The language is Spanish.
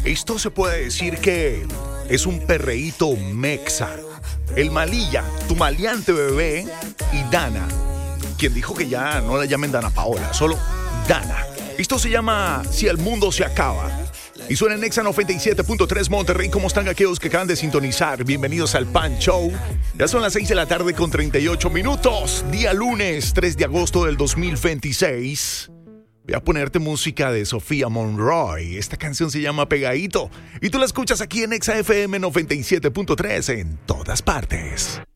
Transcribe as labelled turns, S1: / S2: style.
S1: Esto se puede decir que es un perreíto mexa. El Malilla, tu maleante bebé, y Dana, quien dijo que ya no la llamen Dana Paola, solo Dana. Esto se llama Si el mundo se acaba. Y suena en Nexa 97.3 Monterrey. ¿Cómo están aquellos que acaban de sintonizar? Bienvenidos al Pan Show. Ya son las 6 de la tarde con 38 minutos. Día lunes 3 de agosto del 2026. Voy a ponerte música de Sofía Monroy. Esta canción se llama Pegadito. Y tú la escuchas aquí en Nexa FM 97.3 en todas partes.